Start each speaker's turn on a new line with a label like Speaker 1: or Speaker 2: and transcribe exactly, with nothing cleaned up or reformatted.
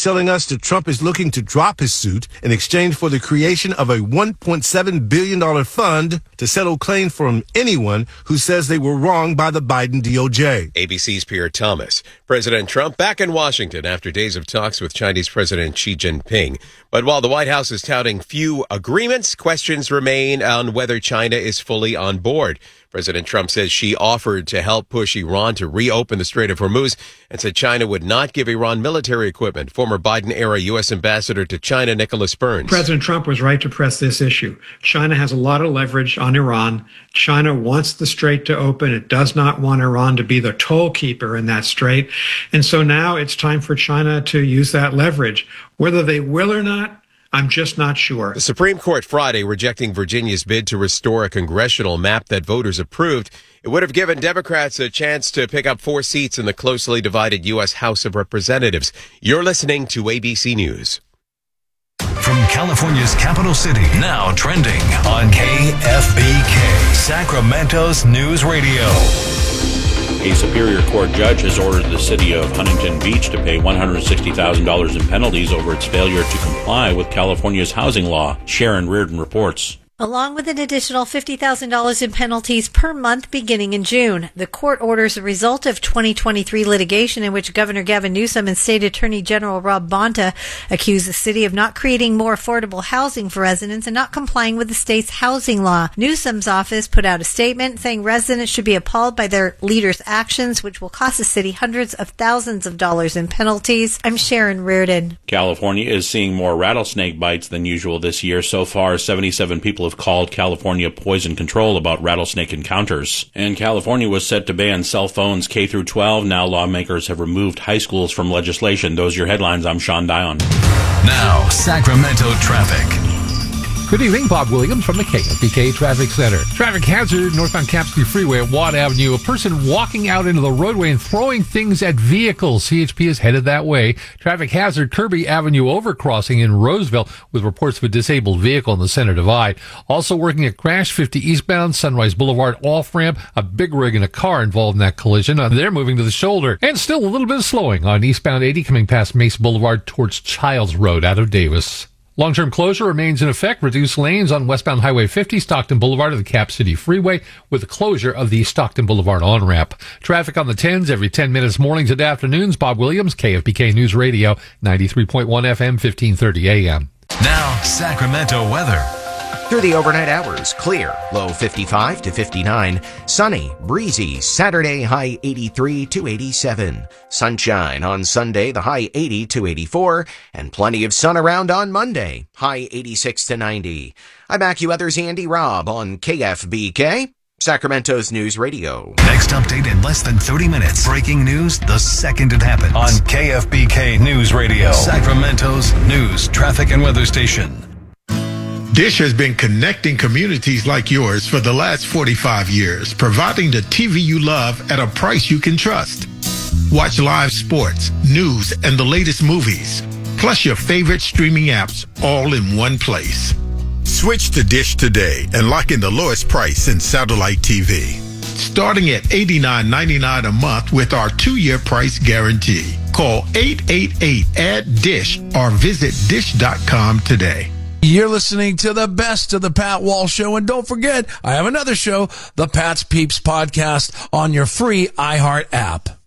Speaker 1: telling us that Trump is looking to drop his suit in exchange for the creation of a one point seven billion dollars fund to settle claims from anyone who says they were wronged by the Biden D O J.
Speaker 2: A B C's Pierre Thomas. President Trump back in Washington after days of talks with Chinese President Xi Jinping. But while the White House is touting few agreements, questions remain on whether China is fully on board. President Trump says Xi offered to help push Iran to reopen the Strait of Hormuz and said China would not give Iran military equipment. Former Biden-era U S Ambassador to China, Nicholas Burns.
Speaker 3: President Trump was right to press this issue. China has a lot of leverage on Iran. China wants the strait to open. It does not want Iran to be the toll keeper in that strait. And so now it's time for China to use that leverage. Whether they will or not, I'm just not sure.
Speaker 2: The Supreme Court Friday rejecting Virginia's bid to restore a congressional map that voters approved. It would have given Democrats a chance to pick up four seats in the closely divided U S House of Representatives. You're listening to A B C News.
Speaker 4: From California's capital city, now trending on K F B K, Sacramento's News Radio.
Speaker 5: A Superior Court judge has ordered the city of Huntington Beach to pay one hundred sixty thousand dollars in penalties over its failure to comply with California's housing law. Sharon Reardon reports.
Speaker 6: Along with an additional fifty thousand dollars in penalties per month beginning in June. The court orders a result of twenty twenty-three litigation in which Governor Gavin Newsom and State Attorney General Rob Bonta accuse the city of not creating more affordable housing for residents and not complying with the state's housing law. Newsom's office put out a statement saying residents should be appalled by their leaders' actions, which will cost the city hundreds of thousands of dollars in penalties. I'm Sharon Reardon.
Speaker 5: California is seeing more rattlesnake bites than usual this year. So far, seventy-seven people have called California Poison Control about rattlesnake encounters. And California was set to ban cell phones K through twelve. Now lawmakers have removed high schools from legislation. Those are your headlines. I'm Sean Dion.
Speaker 4: Now, Sacramento traffic.
Speaker 7: Good evening, Bob Williams from the K F B K Traffic Center. Traffic hazard, northbound Capsky Freeway at Watt Avenue. A person walking out into the roadway and throwing things at vehicles. C H P is headed that way. Traffic hazard, Kirby Avenue overcrossing in Roseville with reports of a disabled vehicle in the center divide. Also working at Crash fifty eastbound, Sunrise Boulevard off-ramp. A big rig and a car involved in that collision. Uh, they're moving to the shoulder. And still a little bit of slowing on eastbound eighty coming past Mesa Boulevard towards Childs Road out of Davis. Long-term closure remains in effect. Reduced lanes on westbound Highway fifty, Stockton Boulevard to the Cap City Freeway with the closure of the Stockton Boulevard on-ramp. Traffic on the tens every ten minutes mornings and afternoons. Bob Williams, K F B K News Radio, ninety-three point one F M, fifteen thirty A M.
Speaker 4: Now, Sacramento weather.
Speaker 8: Through the overnight hours, clear, low fifty-five to fifty-nine, sunny, breezy, Saturday high eighty-three to eighty-seven, sunshine on Sunday, the high eighty to eighty-four, and plenty of sun around on Monday, high eighty-six to ninety. I'm AccuWeather's Andy Robb on K F B K, Sacramento's News Radio.
Speaker 4: Next update in less than thirty minutes. Breaking news the second it happens on K F B K News Radio, Sacramento's news, traffic, and weather station.
Speaker 9: Dish has been connecting communities like yours for the last forty-five years, providing the T V you love at a price you can trust. Watch live sports, news, and the latest movies, plus your favorite streaming apps all in one place. Switch to Dish today and lock in the lowest price in satellite T V. Starting at eighty-nine ninety-nine a month with our two-year price guarantee. Call eight eight eight, A D D I S H or visit dish dot com today.
Speaker 10: You're listening to the best of the Pat Walsh Show. And don't forget, I have another show, the Pat's Peeps Podcast, on your free iHeart app.